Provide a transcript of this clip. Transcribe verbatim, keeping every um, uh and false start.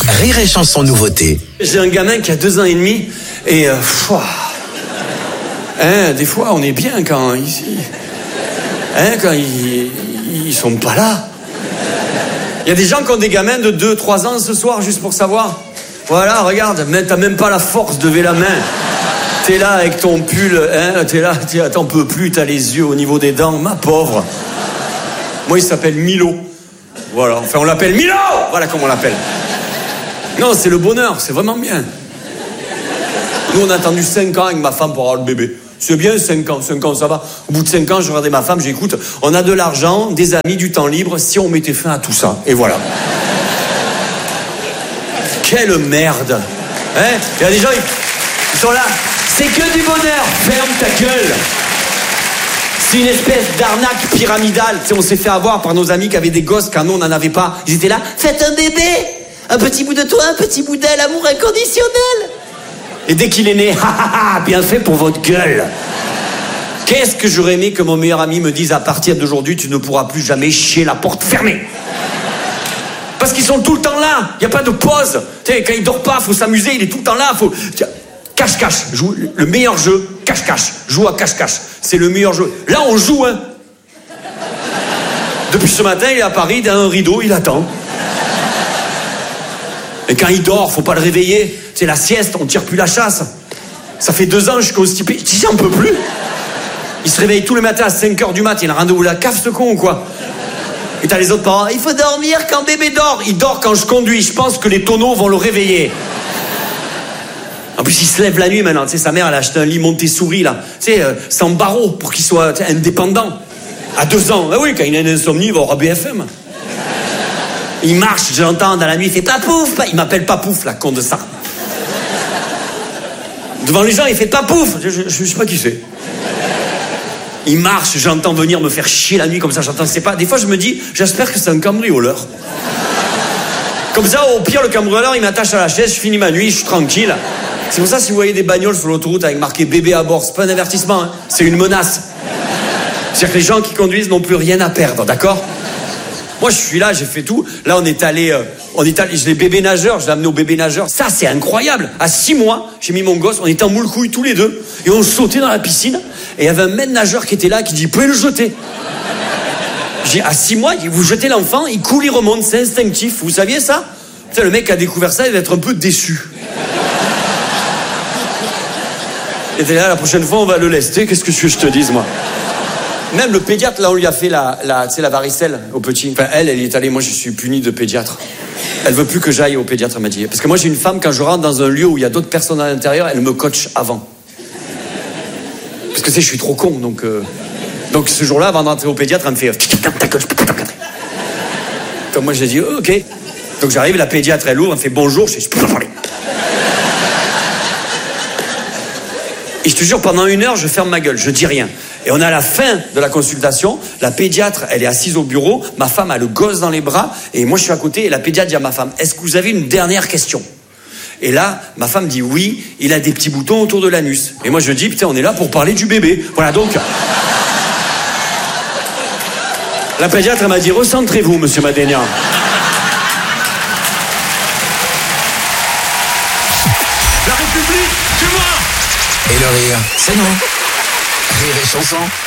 Rire et Chanson nouveauté. J'ai un gamin qui a deux ans et demi et... Euh, pfouah, hein, des fois, on est bien quand... Ils, hein, quand ils, ils sont pas là. Il y a des gens qui ont des gamins de deux trois ans ce soir, juste pour savoir. Voilà, regarde, mais t'as même pas la force de lever la main. T'es là avec ton pull, hein, t'es là, t'es, t'en peux plus, t'as les yeux au niveau des dents, ma pauvre. Moi, il s'appelle Milo. Voilà, enfin, on l'appelle Milo. Voilà comment on l'appelle. Non, c'est le bonheur, c'est vraiment bien. Nous, on a attendu cinq ans avec ma femme pour avoir le bébé. C'est bien, cinq ans, cinq ans, ça va. Au bout de cinq ans, je regardais ma femme, j'écoute, on a de l'argent, des amis, du temps libre, si on mettait fin à tout ça. Et voilà. Quelle merde. Hein? Il y a des gens, ils, ils sont là. C'est que du bonheur. Ferme ta gueule. C'est une espèce d'arnaque pyramidale. Tu sais, on s'est fait avoir par nos amis qui avaient des gosses quand nous, on n'en avait pas. Ils étaient là, faites un bébé. Un petit bout de toi, un petit bout d'elle, amour inconditionnel. Et dès qu'il est né, ha ha ha, bien fait pour votre gueule. Qu'est-ce que j'aurais aimé que mon meilleur ami me dise à partir d'aujourd'hui, tu ne pourras plus jamais chier la porte fermée. Parce qu'ils sont tout le temps là, il n'y a pas de pause. Tu sais, quand il dort pas, faut s'amuser, il est tout le temps là. Faut... Cache-cache, joue le meilleur jeu, cache-cache. Joue à cache-cache, c'est le meilleur jeu. Là, on joue, hein. Depuis ce matin, il est à Paris, dans un rideau, il attend. Et quand il dort, faut pas le réveiller. C'est la sieste, on tire plus la chasse. Ça fait deux ans, je suis constipé. Je dis, j'en peux plus. Il se réveille tous les matins à cinq heures du mat. Il a rendez-vous à la cave, ce con, ou quoi? Et t'as les autres parents. Il faut dormir quand bébé dort. Il dort quand je conduis. Je pense que les tonneaux vont le réveiller. En plus, il se lève la nuit maintenant. Tu sais, sa mère, elle a acheté un lit Montessori, là. Tu sais, euh, sans barreaux, pour qu'il soit indépendant. À deux ans. Ah oui, quand il a une insomnie, il va au B F M. Il marche, je l'entends dans la nuit, il fait pas pouf. Il m'appelle pas pouf, la con de ça. Devant les gens, il fait pas pouf. Je, je, je sais pas qui c'est. Il marche, j'entends venir me faire chier la nuit comme ça, j'entends, c'est pas. Des fois, je me dis, j'espère que c'est un cambrioleur. Comme ça, au pire, le cambrioleur, il m'attache à la chaise, je finis ma nuit, je suis tranquille. C'est pour ça, si vous voyez des bagnoles sur l'autoroute avec marqué bébé à bord, c'est pas un avertissement, hein, c'est une menace. C'est-à-dire que les gens qui conduisent n'ont plus rien à perdre, d'accord? Moi, je suis là, j'ai fait tout. Là, on est allé, euh, on est allé, j'ai les bébés nageurs, je l'ai amené au bébé nageur. Ça, c'est incroyable. À six mois, j'ai mis mon gosse, on était en moule couille tous les deux, et on sautait dans la piscine, et il y avait un maître nageur qui était là, qui dit, vous pouvez le jeter. J'ai, à six mois, vous jetez l'enfant, il coule, il remonte, c'est instinctif. Vous saviez ça? Putain, le mec a découvert ça, il va être un peu déçu. Il était là, la prochaine fois, on va le lester, qu'est-ce que tu veux que je te dise, moi? Même le pédiatre, là, on lui a fait la, la, tu sais, la varicelle au petit. Enfin, elle, elle y est allée. Moi, je suis puni de pédiatre. Elle veut plus que j'aille au pédiatre, elle m'a dit. Parce que moi, j'ai une femme, quand je rentre dans un lieu où il y a d'autres personnes à l'intérieur, elle me coach avant. Parce que, tu sais, je suis trop con, donc... Euh... Donc, ce jour-là, avant d'entrer au pédiatre, elle me fait... Ta gueule, je peux pas t'encadrer. Donc, moi, j'ai dit, oh, ok. Donc, j'arrive, la pédiatre, elle ouvre, elle me fait bonjour, je fais, je peux pas parler. Et je te jure, pendant une heure, je ferme ma gueule, je dis rien. Et on est à la fin de la consultation, la pédiatre, elle est assise au bureau, ma femme a le gosse dans les bras, et moi je suis à côté, et la pédiatre dit à ma femme, est-ce que vous avez une dernière question? Et là, ma femme dit oui, il a des petits boutons autour de l'anus. Et moi je dis, putain, on est là pour parler du bébé. Voilà, donc... La pédiatre, elle m'a dit, recentrez-vous, monsieur Madénian. La République, c'est moi! Et le rire, c'est nous. Rire et Chanson.